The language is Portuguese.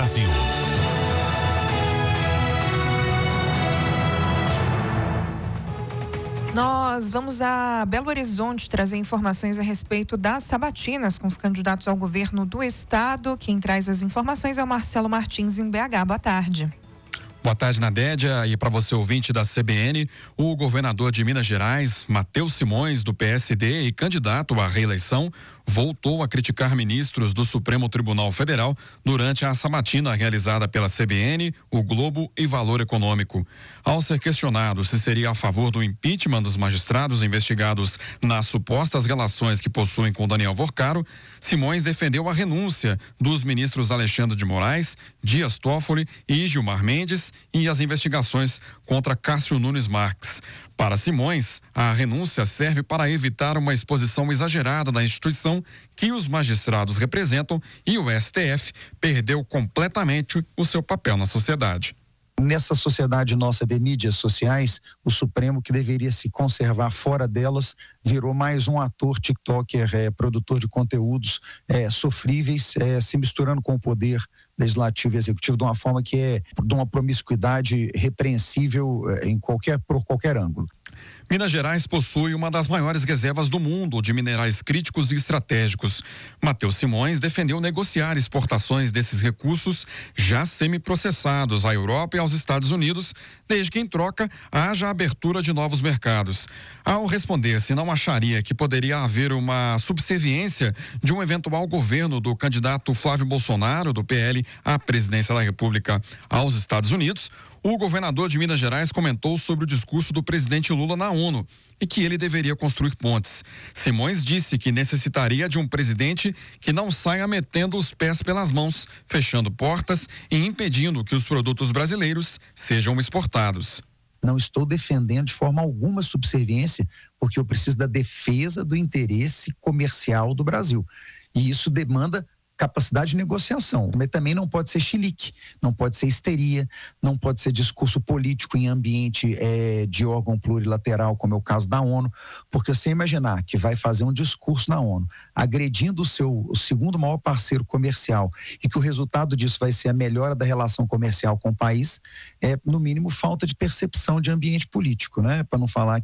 Brasil. Nós vamos a Belo Horizonte trazer informações a respeito das sabatinas com os candidatos ao governo do estado. Quem traz as informações é o Marcelo Martins, em BH. Boa tarde. Boa tarde, Nadédia, e para você ouvinte da CBN, o governador de Minas Gerais, Matheus Simões, do PSD e candidato à reeleição, voltou a criticar ministros do Supremo Tribunal Federal durante a sabatina realizada pela CBN, o Globo e Valor Econômico. Ao ser questionado se seria a favor do impeachment dos magistrados investigados nas supostas relações que possuem com Daniel Vorcaro, Simões defendeu a renúncia dos ministros Alexandre de Moraes, Dias Toffoli e Gilmar Mendes e as investigações contra Cássio Nunes Marques. Para Simões, a renúncia serve para evitar uma exposição exagerada da instituição que os magistrados representam e o STF perdeu completamente o seu papel na sociedade. Nessa sociedade nossa de mídias sociais, o Supremo, que deveria se conservar fora delas, virou mais um ator tiktoker, produtor de conteúdos sofríveis, se misturando com o poder legislativo e executivo de uma forma que é de uma promiscuidade repreensível por qualquer ângulo. Minas Gerais possui uma das maiores reservas do mundo de minerais críticos e estratégicos. Matheus Simões defendeu negociar exportações desses recursos já semiprocessados à Europa e aos Estados Unidos, desde que em troca haja abertura de novos mercados. Ao responder se não acharia que poderia haver uma subserviência de um eventual governo do candidato Flávio Bolsonaro, do PL, à presidência da República aos Estados Unidos, o governador de Minas Gerais comentou sobre o discurso do presidente Lula na ONU e que ele deveria construir pontes. Simões disse que necessitaria de um presidente que não saia metendo os pés pelas mãos, fechando portas e impedindo que os produtos brasileiros sejam exportados. Não estou defendendo de forma alguma subserviência, porque eu preciso da defesa do interesse comercial do Brasil. E isso demanda capacidade de negociação, mas também não pode ser chilique, não pode ser histeria, não pode ser discurso político em ambiente de órgão plurilateral, como é o caso da ONU, porque você imaginar que vai fazer um discurso na ONU, agredindo o segundo maior parceiro comercial, e que o resultado disso vai ser a melhora da relação comercial com o país, no mínimo falta de percepção de ambiente político, né? Para não falar